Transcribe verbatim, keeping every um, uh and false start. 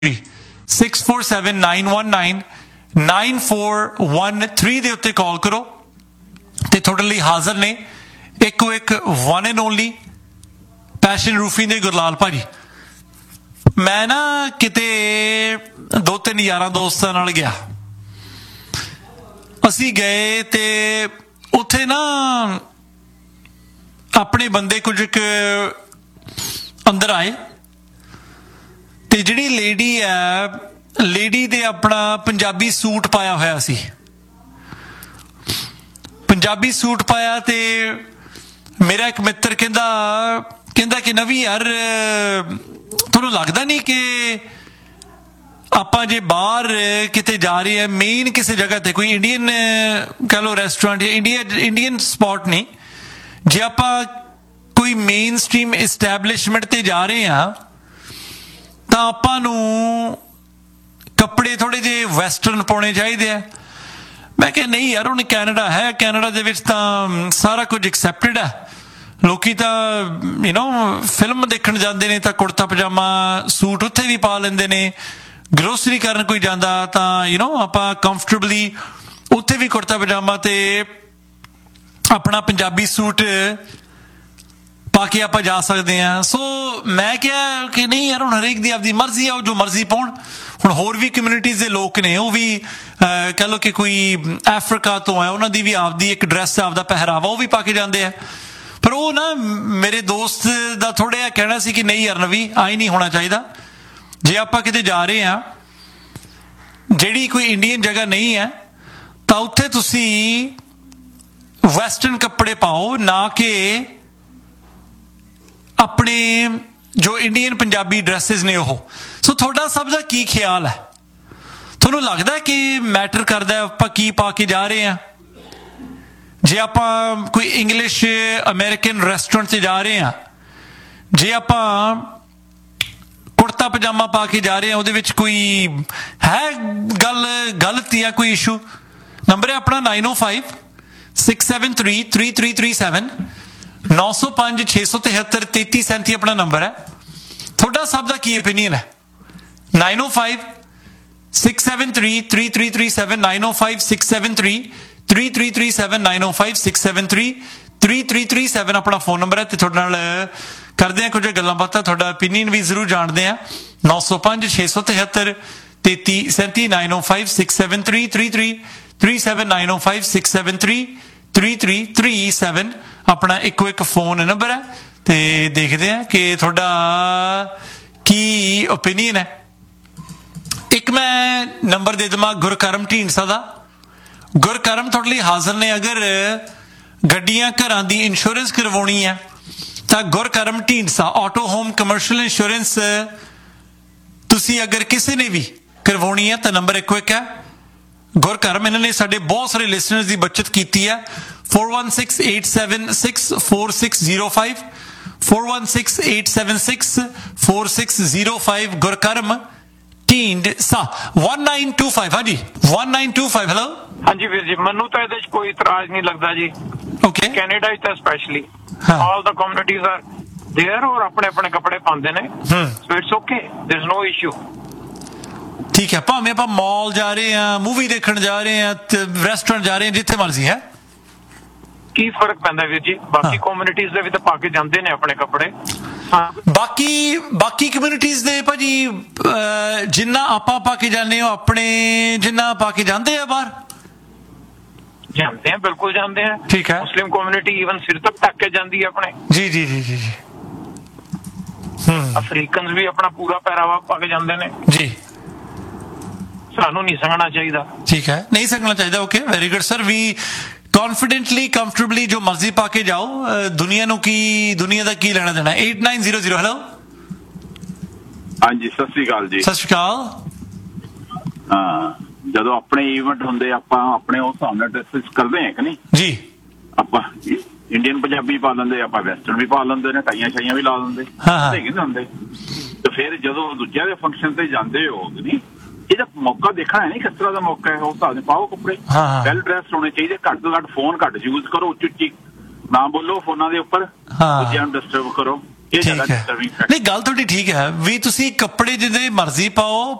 Six four seven nine one nine nine four one three ਦੇ ਉੱਤੇ ਕਾਲ ਕਰੋ ਤੇ ਤੁਹਾਡੇ ਲਈ ਹਾਜ਼ਰ ਨੇ ਇੱਕੋ ਇੱਕ one and only passion roofing ਦੇ ਗੁਰਲਾਲ ਭਾਜੀ। ਮੈਂ ਨਾ ਕਿਤੇ ਦੋ ਤਿੰਨ ਯਾਰਾਂ ਦੋਸਤਾਂ ਨਾਲ ਗਿਆ, ਅਸੀਂ ਗਏ ਤੇ ਉੱਥੇ ਨਾ ਆਪਣੇ ਬੰਦੇ ਕੁਝ ਕੁ ਅੰਦਰ ਆਏ ਤੇ ਜਿਹੜੀ ਲੇਡੀ ਹੈ, ਲੇਡੀ ਦੇ ਆਪਣਾ ਪੰਜਾਬੀ ਸੂਟ ਪਾਇਆ ਹੋਇਆ ਸੀ, ਪੰਜਾਬੀ ਸੂਟ ਪਾਇਆ ਤੇ ਮੇਰਾ ਇੱਕ ਮਿੱਤਰ ਕਹਿੰਦਾ ਕਹਿੰਦਾ ਕਿ ਨਵੀਂ ਯਾਰ ਤੁਹਾਨੂੰ ਲੱਗਦਾ ਨਹੀਂ ਕਿ ਆਪਾਂ ਜੇ ਬਾਹਰ ਕਿਤੇ ਜਾ ਰਹੇ ਹਾਂ, ਮੇਨ ਕਿਸੇ ਜਗ੍ਹਾ ਤੇ ਕੋਈ ਇੰਡੀਅਨ ਕਹਿ ਲਓ ਰੈਸਟੋਰੈਂਟ ਜਾਂ ਇੰਡੀਆ ਇੰਡੀਅਨ ਸਪੌਟ ਨਹੀਂ, ਜੇ ਆਪਾਂ ਕੋਈ ਮੇਨ ਸਟ੍ਰੀਮ ਇਸਟੈਬਲਿਸ਼ਮੈਂਟ ਤੇ ਜਾ ਰਹੇ ਹਾਂ ਤਾਂ ਆਪਾਂ ਨੂੰ ਕੱਪੜੇ ਥੋੜੇ ਜਿਹੇ ਵੈਸਟਰਨ ਪਾਉਣੇ ਚਾਹੀਦੇ ਆ। ਮੈਂ ਕਿਹਾ ਨਹੀਂ ਯਾਰ, ਹੁਣ ਕੈਨੇਡਾ ਹੈ, ਕੈਨੇਡਾ ਦੇ ਵਿੱਚ ਤਾਂ ਸਾਰਾ ਕੁਝ ਐਕਸੈਪਟਡ ਹੈ, ਲੋਕੀ ਤਾਂ ਯੂ ਨੋ ਫਿਲਮ ਦੇਖਣ ਜਾਂਦੇ ਨੇ ਤਾਂ ਕੁੜਤਾ ਪਜਾਮਾ ਸੂਟ ਉੱਥੇ ਵੀ ਪਾ ਲੈਂਦੇ ਨੇ, ਗਰੋਸਰੀ ਕਰਨ ਕੋਈ ਜਾਂਦਾ ਤਾਂ ਯੂ ਨੋ ਆਪਾਂ ਕੰਫਰਟੇਬਲੀ ਉੱਥੇ ਵੀ ਕੁੜਤਾ ਪਜਾਮਾ ਤੇ ਆਪਣਾ ਪੰਜਾਬੀ ਸੂਟ ਪਾ ਕੇ ਆਪਾਂ ਜਾ ਸਕਦੇ ਹਾਂ। ਸੋ ਮੈਂ ਕਿਹਾ ਕਿ ਨਹੀਂ ਯਾਰ, ਹੁਣ ਹਰੇਕ ਦੀ ਆਪਦੀ ਮਰਜ਼ੀ ਆ, ਉਹ ਜੋ ਮਰਜ਼ੀ ਪਾਉਣ। ਹੁਣ ਹੋਰ ਵੀ ਕਮਿਊਨਿਟੀਜ਼ ਦੇ ਲੋਕ ਨੇ, ਉਹ ਵੀ ਕਹਿ ਲਓ ਕਿ ਕੋਈ ਅਫਰੀਕਾ ਤੋਂ ਹੈ, ਉਹਨਾਂ ਦੀ ਵੀ ਆਪਦੀ ਇੱਕ ਡਰੈਸ, ਆਪਦਾ ਪਹਿਰਾਵਾ, ਉਹ ਵੀ ਪਾ ਕੇ ਜਾਂਦੇ ਆ। ਪਰ ਉਹ ਨਾ ਮੇਰੇ ਦੋਸਤ ਦਾ ਥੋੜ੍ਹਾ ਜਿਹਾ ਕਹਿਣਾ ਸੀ ਕਿ ਨਹੀਂ ਯਾਰ ਨਵੀਂ, ਆਈ ਨਹੀਂ ਹੋਣਾ ਚਾਹੀਦਾ। ਜੇ ਆਪਾਂ ਕਿਤੇ ਜਾ ਰਹੇ ਹਾਂ ਜਿਹੜੀ ਕੋਈ ਇੰਡੀਅਨ ਜਗ੍ਹਾ ਨਹੀਂ ਹੈ ਤਾਂ ਉੱਥੇ ਤੁਸੀਂ ਵੈਸਟਰਨ ਕੱਪੜੇ ਪਾਓ, ਨਾ ਕਿ ਆਪਣੇ ਜੋ ਇੰਡੀਅਨ ਪੰਜਾਬੀ ਡਰੈਸਿਸ ਨੇ ਉਹ। ਸੋ ਤੁਹਾਡਾ ਸਭ ਦਾ ਕੀ ਖਿਆਲ ਹੈ? ਤੁਹਾਨੂੰ ਲੱਗਦਾ ਕਿ ਮੈਟਰ ਕਰਦਾ ਆਪਾਂ ਕੀ ਪਾ ਕੇ ਜਾ ਰਹੇ ਹਾਂ? ਜੇ ਆਪਾਂ ਕੋਈ ਇੰਗਲਿਸ਼ ਅਮਰੀਕਨ ਰੈਸਟੋਰੈਂਟ 'ਚ ਜਾ ਰਹੇ ਹਾਂ, ਜੇ ਆਪਾਂ ਕੁੜਤਾ ਪਜਾਮਾ ਪਾ ਕੇ ਜਾ ਰਹੇ ਹਾਂ, ਉਹਦੇ ਵਿੱਚ ਕੋਈ ਹੈ ਗੱਲ ਗਲਤ ਜਾਂ ਕੋਈ ਇਸ਼ੂ? ਨੰਬਰ ਹੈ ਆਪਣਾ ਨਾਈਨ ਓ five six seven three three three three seven, ਨੌ ਸੌ ਪੰਜ ਛੇ ਸੌ ਤਿਹੱਤਰ ਤੇਤੀ ਸੈਂਤੀ ਆਪਣਾ ਨੰਬਰ ਹੈ। ਤੁਹਾਡਾ ਸਭ ਦਾ ਕੀ ਓਪੀਨੀਅਨ ਹੈ? ਨਾਈਨ ਓ five six seven three three three three seven, nine ਓ five six seven three three three three seven, nine ਓ five six seven three three three three seven ਆਪਣਾ ਫੋਨ ਨੰਬਰ ਹੈ। ਤੇ ਤੁਹਾਡੇ ਨਾਲ ਕਰਦੇ ਹਾਂ ਕੁਝ ਗੱਲਾਂ ਬਾਤਾਂ, ਤੁਹਾਡਾ ਓਪੀਨੀਅਨ ਵੀ ਜ਼ਰੂਰ ਜਾਣਦੇ ਹਾਂ। ਨੌ ਸੌ ਪੰਜ ਛੇ ਸੌ ਤਿਹੱਤਰ ਤੇਤੀ ਸੈਂਤੀ, ਨਾਈਨ ਓ five six seven three three three three seven, nine ਓ five six seven three three three three seven ਆਪਣਾ ਇੱਕੋ ਇੱਕ ਫੋਨ ਨੰਬਰ ਹੈ। ਤੇ ਦੇਖਦੇ ਹਾਂ ਕਿ ਤੁਹਾਡਾ ਕੀ ਓਪੀਨੀਅਨ ਹੈ। ਇੱਕ ਮੈਂ ਨੰਬਰ ਦੇ ਦੇਵਾਂ ਗੁਰਕਰਮ ਢੀਂਡਸਾ ਦਾ। ਗੁਰਕਰਮ ਤੁਹਾਡੇ ਲਈ ਹਾਜ਼ਰ ਨੇ। ਅਗਰ ਗੱਡੀਆਂ ਘਰਾਂ ਦੀ ਇੰਸ਼ੋਰੈਂਸ ਕਰਵਾਉਣੀ ਹੈ ਤਾਂ ਗੁਰਕਰਮ Dhindsa auto home commercial insurance ਤੁਸੀਂ ਅਗਰ ਕਿਸੇ ਨੇ ਵੀ ਕਰਵਾਉਣੀ ਹੈ ਤਾਂ ਨੰਬਰ ਇੱਕੋ ਇੱਕ ਹੈ ਗੁਰਕਰਮ। ਇਹਨਾਂ ਨੇ ਸਾਡੇ ਬਹੁਤ ਸਾਰੇ ਲਿਸਨਰਸ ਦੀ ਬੱਚਤ ਕੀਤੀ ਹੈ। four one six eight seven six four six zero five, four one six eight seven six four six zero five ਗੁਰਕਰਮ Dhindsa one nine two five। ਹਾਂਜੀ one nine two five। Hello ਹਾਂਜੀ ਵੀਰ ਜੀ, ਮੈਨੂੰ ਤਾਂ ਇਹਦੇ 'ਚ ਕੋਈ ਇਤਰਾਜ਼ ਨਹੀਂ ਲੱਗਦਾ ਜੀ। ਓਕੇ, ਕੈਨੇਡਾ 'ਚ ਤਾਂ specially all the communities are there और अपने अपने कपड़े पाते ने, so it's okay, there is no issue. ठीक है, भावें ਆਪਾਂ ਮਾਲ ਜਾ ਰਹੇ ਹਾਂ, ਮੂਵੀ ਦੇਖਣ ਜਾ ਰਹੇ ਹਾਂ, ਰੈਸਟੋਰੈਂਟ ਜਾ ਰਹੇ ਹਾਂ, ਜਿੱਥੇ ਮਰਜ਼ੀ ਹੈ। ਕੀ ਫਰਕ ਪੈਂਦਾ ਵੀਰ ਜੀ? ਬਾਕੀ ਕਮਿਊਨਿਟੀਜ਼ ਦੇ ਵੀ ਤਾਂ ਪਾ ਕੇ ਜਾਂਦੇ ਨੇ ਆਪਣੇ ਕੱਪੜੇ। ਬਾਕੀ ਬਾਕੀ ਕਮਿਊਨਿਟੀਜ਼ ਦੇ ਭਾਜੀ ਜਿੰਨਾ ਆਪਾਂ ਪਾ ਕੇ ਜਾਂਦੇ ਹੋ, ਆਪਣੇ ਜਿੰਨਾ ਪਾ ਕੇ ਜਾਂਦੇ ਆ ਬਾਹਰ ਜਾਂਦੇ हैं, बिल्कुल जानते हैं। ठीक है, मुस्लिम कम्युनिटी इवन सिर तक ढक के जाती है अपने। जी जी जी जी जी। अफ्रीकन भी अपना पूरा पहरावा पा के जाते हैं जी। सानू नहीं संगना चाहिए। ठीक है, नहीं संगना चाहिए। Okay, very good sir. We confidently comfortably जो मर्जी पा के जाओ, दुनिया नू की दुनिया का की लेना देना। Eight nine zero zero. Hello हाँ जी, सत श्री अकाल जी। सत श्री अकाल। हाँ, ਜਦੋਂ ਆਪਣੇ ਇਵੈਂਟ ਹੁੰਦੇ ਆਪਾਂ ਆਪਣੇ ਉਸ ਹਿਸਾਬ ਨਾਲ ਡਰੈਸਿਸ ਕਰਦੇ ਹਾਂ ਕਿ ਨਹੀਂ ਜੀ। ਆਪਾਂ ਇੰਡੀਅਨ ਪੰਜਾਬੀ ਪਾ ਲੈਂਦੇ, ਆਪਾਂ ਵੈਸਟਰਨ ਵੀ ਪਾ ਲੈਂਦੇ ਨੇ, ਟਾਈਆਂ ਛਾਈਆਂ ਵੀ ਲਾ ਦਿੰਦੇ, ਠੀਕ ਨਹੀਂ ਹੁੰਦੇ। ਤੇ ਫਿਰ ਜਦੋਂ ਦੂਜਿਆਂ ਦੇ ਫੰਕਸ਼ਨ ਤੇ ਜਾਂਦੇ ਹੋ ਕਿ ਨਹੀਂ, ਇਹਦਾ ਮੌਕਾ ਦੇਖਣਾ ਹੈ ਨਹੀਂ ਕਿਸ ਤਰ੍ਹਾਂ ਦਾ ਮੌਕਾ ਹੈ, ਉਸ ਹਿਸਾਬ ਨਾਲ ਪਾਓ ਕੱਪੜੇ। ਵੈਲ ਡਰੈਸਡ ਹੋਣੇ ਚਾਹੀਦੇ, ਘੱਟ ਤੋਂ ਘੱਟ ਫੋਨ ਘੱਟ ਯੂਜ਼ ਕਰੋ, ਉੱਚੀ ਉੱਚੀ ਨਾ ਬੋਲੋ ਫੋਨਾਂ ਦੇ ਉੱਪਰ, ਦੂਜਿਆਂ ਨੂੰ ਡਿਸਟਰਬ ਕਰੋ। ਇਹ ਜ਼ਿਆਦਾ ਠੀਕ ਹੈ disturbing fact ਨਹੀਂ ਗੱਲ ਤੁਹਾਡੀ ਠੀਕ ਹੈ ਵੀ ਤੁਸੀਂ ਕੱਪੜੇ ਜਿਹਦੇ ਮਰਜ਼ੀ ਪਾਓ